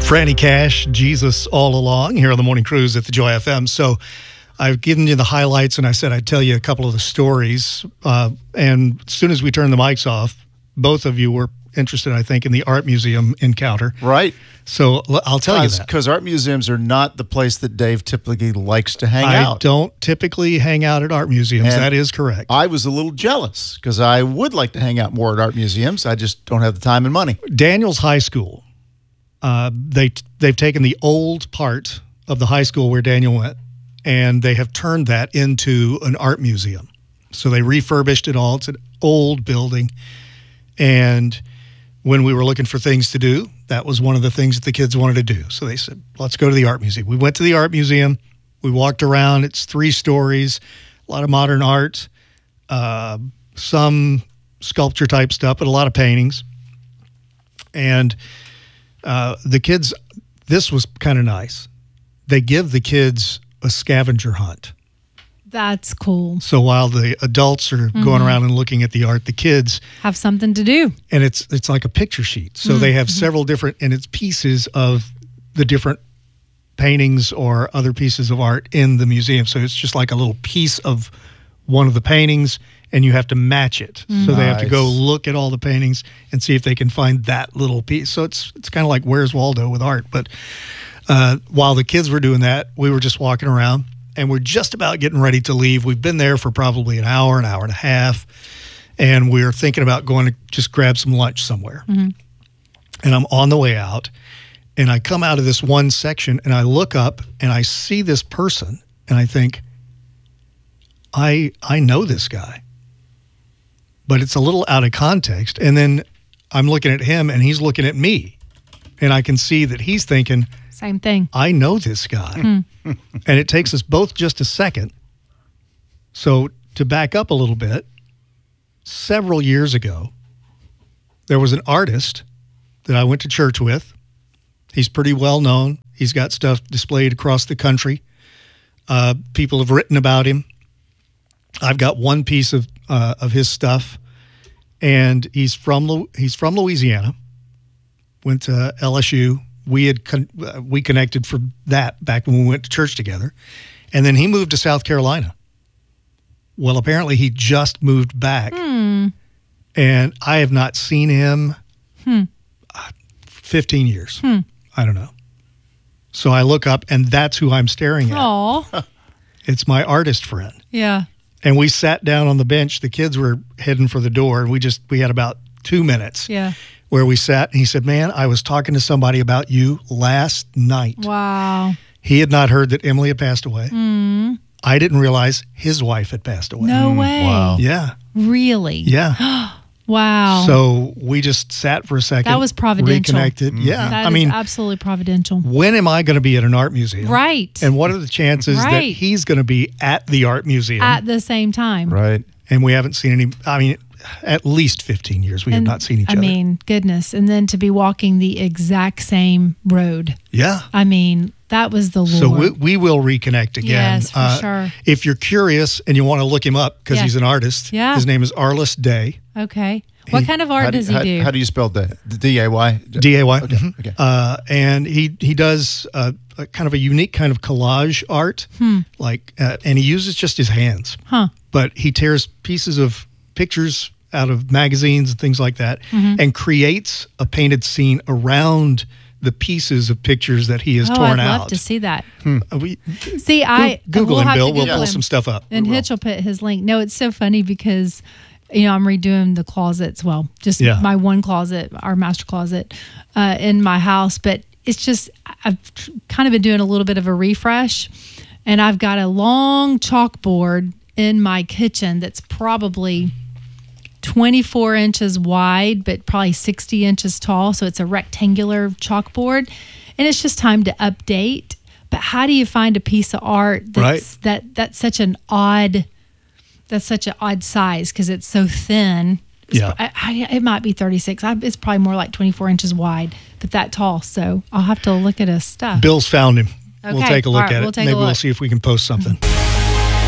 Franny Cash, Jesus All Along, here on the Morning Cruise at the Joy FM. So I've given you the highlights, and I said I'd tell you a couple of the stories. And as soon as we turned the mics off, both of you were interested, I think, in the art museum encounter. Right. So I'll tell you that. Because art museums are not the place that Dave typically likes to hang out. I don't typically hang out at art museums. And that is correct. I was a little jealous because I would like to hang out more at art museums. I just don't have the time and money. Daniels High School, they've taken the old part of the high school where Daniel went, and they have turned that into an art museum. So they refurbished it all. It's an old building. And when we were looking for things to do, that was one of the things that the kids wanted to do. So they said, let's go to the art museum. We went to the art museum. We walked around. It's 3 stories, a lot of modern art, some sculpture type stuff, but a lot of paintings. And the kids, this was kind of nice. They give the kids a scavenger hunt. That's cool. So while the adults are going around and looking at the art, the kids have something to do. And it's like a picture sheet. So they have several different, and it's pieces of the different paintings or other pieces of art in the museum. So it's just like a little piece of one of the paintings, and you have to match it. So they have to go look at all the paintings and see if they can find that little piece. So it's kind of like Where's Waldo with art. But while the kids were doing that, we were just walking around. And we're just about getting ready to leave. We've been there for probably an hour and a half. And we're thinking about going to just grab some lunch somewhere. And I'm on the way out. And I come out of this one section and I look up and I see this person. And I think, I know this guy. But it's a little out of context. And then I'm looking at him and he's looking at me. And I can see that he's thinking, same thing. I know this guy. And it takes us both just a second. So to back up a little bit, several years ago, there was an artist that I went to church with. He's pretty well known. He's got stuff displayed across the country. People have written about him. I've got one piece of his stuff, and he's from Louisiana. Went to LSU. We connected for that back when we went to church together. And then he moved to South Carolina. Well, apparently he just moved back. And I have not seen him 15 years. I don't know. So I look up and that's who I'm staring at. Aw. It's my artist friend. Yeah. And we sat down on the bench. The kids were heading for the door. And we had about 2 minutes. Yeah. Where we sat, and he said, man, I was talking to somebody about you last night. Wow. He had not heard that Emily had passed away. I didn't realize his wife had passed away. No way. Wow. Yeah. Really? Yeah. Wow. So we just sat for a second. That was providential. Reconnected. Yeah. That is absolutely providential. When am I going to be at an art museum? Right. And what are the chances that he's going to be at the art museum? At the same time. Right. And we haven't seen any, at least 15 years we have not seen each other. I mean, goodness. And then to be walking the exact same road. Yeah. I mean, that was the Lord. So we will reconnect again. Yes, for sure. If you're curious and you want to look him up because he's an artist, his name is Arliss Day. Okay. What kind of art does he do? How do you spell that? D-A-Y? D-A-Y. Okay. And he does a kind of a unique kind of collage art, and he uses just his hands. But he tears pieces of pictures out of magazines and things like that and creates a painted scene around the pieces of pictures that he has torn out. I'd love to see that. See, Google him, Bill. We'll pull some stuff up. And Hitch will put his link. No, it's so funny because, I'm redoing the closets. Well, just my one closet, our master closet in my house. But it's just, I've kind of been doing a little bit of a refresh. And I've got a long chalkboard in my kitchen that's probably 24 inches wide, but probably 60 inches tall. So it's a rectangular chalkboard. And it's just time to update. But how do you find a piece of art that's such an odd size because it's so thin? It might be 36. It's probably more like 24 inches wide, but that tall. So I'll have to look at his stuff. Bill's found him. Okay. We'll take a look at it. Maybe we'll see if we can post something.